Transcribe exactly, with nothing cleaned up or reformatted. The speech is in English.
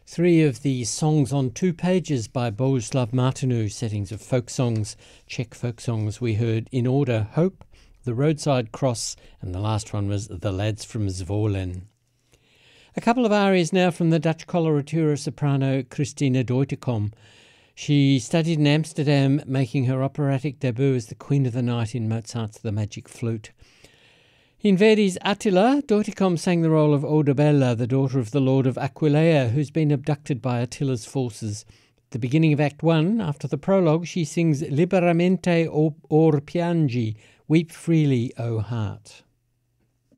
Three of the songs on two pages by Bohuslav Martinu, settings of folk songs, Czech folk songs we heard in order: Hope, The Roadside Cross, and the last one was The Lads from Zvolen. A couple of arias now from the Dutch coloratura soprano Christina Deutekom. She studied in Amsterdam, making her operatic debut as the Queen of the Night in Mozart's The Magic Flute. In Verdi's Attila, Deutekom sang the role of Odabella, the daughter of the Lord of Aquileia, who's been abducted by Attila's forces. At the beginning of Act One, after the prologue, she sings Liberamente or piangi, Weep Freely, O Heart.